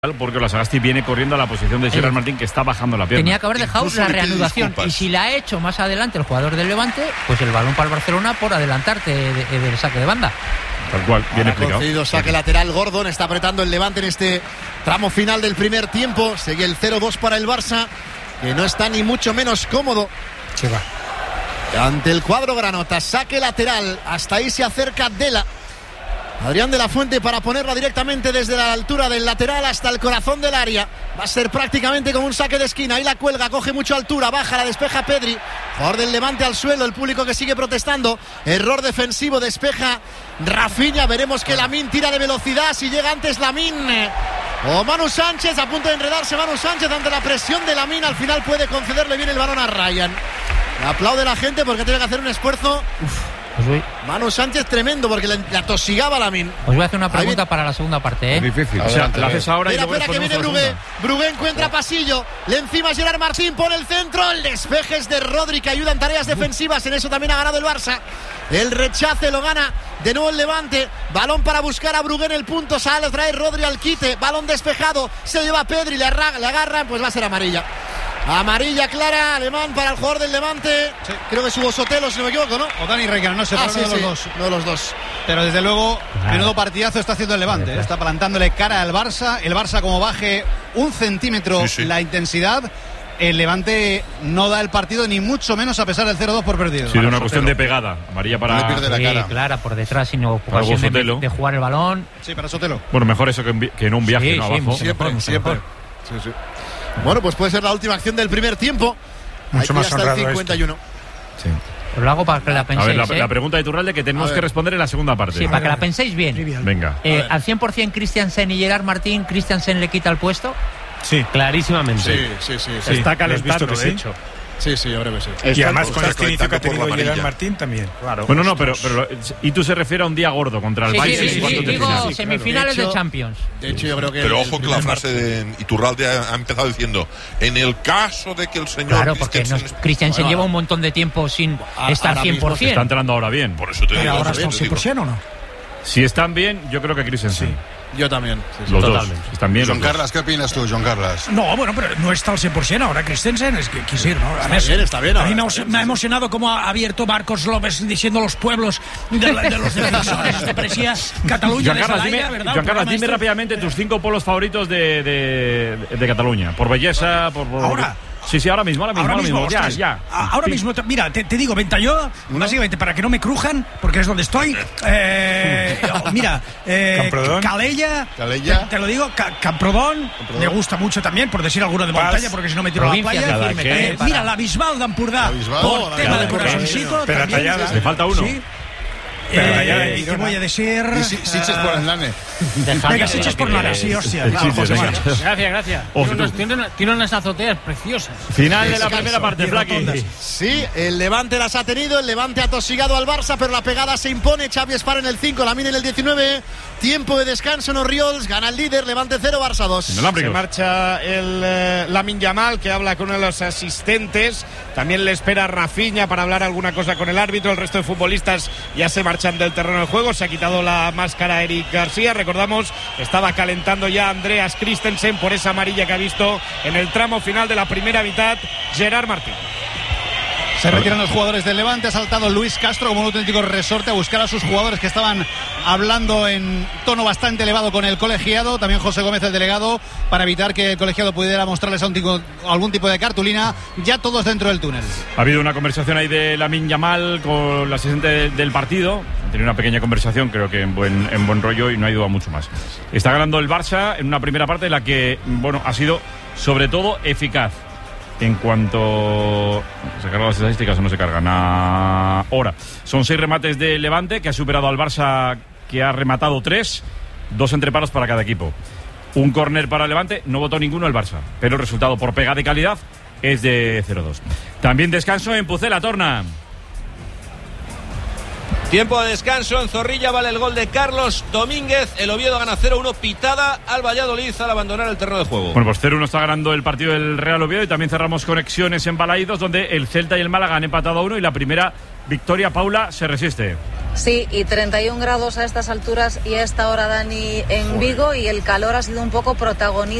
porque la Sagasti viene corriendo a la posición de Gerard Martín, que está bajando la pierna. Tenía que haber dejado la reanudación, y si la ha hecho más adelante el jugador del Levante, pues el balón para el Barcelona por adelantarte del saque de banda. Tal cual, bien explicado. Concedido saque lateral. Gordon está apretando el Levante en este tramo final del primer tiempo. Sigue el 0-2 para el Barça, que no está ni mucho menos cómodo. Se va. Ante el cuadro granota, saque lateral. Hasta ahí se acerca Dela. Adrián de la Fuente para ponerla directamente desde la altura del lateral hasta el corazón del área. Va a ser prácticamente como un saque de esquina. Ahí la cuelga, coge mucha altura, baja, la despeja Pedri. Jugador del Levante al suelo, el público que sigue protestando. Error defensivo, despeja Rafinha. Veremos que Lamine tira de velocidad. Si llega antes Lamine o Manu Sánchez, a punto de enredarse Manu Sánchez ante la presión de Lamine. Al final puede concederle bien el balón a Ryan. Le aplaude la gente porque tiene que hacer un esfuerzo. Manu Sánchez tremendo porque le atosigaba a Lamine. Os voy a hacer una pregunta para la segunda parte, Es difícil. O sea, la haces ahora y luego espera que viene Brugué. Brugué encuentra pasillo. Le encima Gerard Martín, pone el centro. El despeje es de Rodri, que ayuda en tareas defensivas. En eso también ha ganado el Barça. El rechace lo gana de nuevo el Levante. Balón para buscar a Brugué en el punto. Sale, trae Rodri al quite. Balón despejado. Se lleva a Pedri, le agarran. Pues va a ser amarilla. Amarilla clara, alemán para el jugador del Levante. Sí. Creo que es Hugo Sotelo, si no me equivoco, ¿no? O Dani Requena, no sé, uno de los dos. Pero desde luego, menudo partidazo está haciendo el Levante. Está plantándole cara al Barça. El Barça, como baje un centímetro la intensidad, el Levante no da el partido, ni mucho menos a pesar del 0-2 por perdido. Sí, de una cuestión de pegada. Amarilla para... No pierde la cara. Clara, por detrás, sino ocasión de jugar el balón. Sí, para Sotelo. Bueno, mejor eso que en un viaje, no abajo. Siempre. Sí. Bueno, pues puede ser la última acción del primer tiempo. Mucho más hasta el 51. Sí. Os lo hago para que la penséis. A ver, la pregunta de Iturralde que tenemos que responder en la segunda parte. Sí, para que la penséis bien. Venga. Al 100% Christiansen y Gerard Martín, ¿Christiansen le quita el puesto? Sí, clarísimamente. Sí. Está calentando, de hecho. Sí, yo creo que sí. Y además con este inicio que ha tenido Gerard Martín también. Claro. Bueno, no, pero Itu se refiere a un día gordo contra el Bayern. Sí, digo semifinales de Champions. De hecho, yo creo que... Pero ojo que la frase de Iturralde ha empezado diciendo, en el caso de que el señor... Claro, porque Christiansen lleva un montón de tiempo sin estar 100%. Está entrando ahora bien. Por eso te digo. ¿Pero ahora están 100% o no? Si están bien, yo creo que Christiansen. Sí. Yo también. Los dos. Están bien. John Carlos, ¿qué opinas tú, John Carlos? No, bueno, pero no está al 100% ahora Christensen, es que quisiera, ¿no? Está bien. A mí me ha emocionado cómo ha abierto Marcos López diciendo los pueblos de los defensores. Esto parecía Cataluña de Zelaya, ¿verdad? Joan Carlos, dime rápidamente tus 5 polos favoritos de Cataluña. Por belleza, por... Ahora. Sí, ahora mismo. Ya. Ahora mismo, mira, te digo, Ventalló, básicamente para que no me crujan, porque es donde estoy. Mira, Calella, te lo digo, Camprodón, me gusta mucho también, por decir alguno de montaña, porque si no me tiro a la playa. Mira, la Bisbal d'Empordà, por tema de corazoncito. Le falta uno. Sí. ¿Qué voy a decir? Siches por el Nane. Venga, Siches por Nane, sí, hostia. Gracias. Tiene unas azoteas preciosas. Final de la primera parte, Flaqui. Sí, el Levante las ha tenido, el Levante ha tosigado al Barça, pero la pegada se impone. Xavi Espar en el 5, Lamine en el 19. Tiempo de descanso en Orriols, gana el líder, Levante 0, Barça 2. Se marcha el Lamine Yamal, que habla con uno de los asistentes. También le espera Rafinha para hablar alguna cosa con el árbitro. El resto de futbolistas ya se marchan del terreno del juego. Se ha quitado la máscara Eric García. Recordamos, estaba calentando ya Andreas Christensen por esa amarilla que ha visto en el tramo final de la primera mitad Gerard Martín. Se retiran los jugadores del Levante. Ha saltado Luis Castro como un auténtico resorte a buscar a sus jugadores que estaban hablando en tono bastante elevado con el colegiado. También José Gómez, el delegado, para evitar que el colegiado pudiera mostrarles algún tipo de cartulina. Ya todos dentro del túnel. Ha habido una conversación ahí de Lamine Yamal con la asistente del partido. Han tenido una pequeña conversación, creo que en buen rollo, y no ha ido a mucho más. Está ganando el Barça en una primera parte en la que, ha sido sobre todo eficaz. En cuanto... ¿Se cargan las estadísticas o no se cargan? Ahora. Son 6 remates de Levante, que ha superado al Barça, que ha rematado 3. 2 entreparos para cada equipo. Un córner para Levante, no votó ninguno el Barça. Pero el resultado por pegada y calidad es de 0-2. También descanso en Pucela, Torna. Tiempo de descanso en Zorrilla, vale el gol de Carlos Domínguez. El Oviedo gana 0-1, pitada al Valladolid al abandonar el terreno de juego. Bueno, pues 0-1 está ganando el partido del Real Oviedo, y también cerramos conexiones en Balaídos, donde el Celta y el Málaga han empatado a 1 y la primera victoria, Paula, se resiste. Sí, y 31 grados a estas alturas y a esta hora, Dani, en Vigo, y el calor ha sido un poco protagonista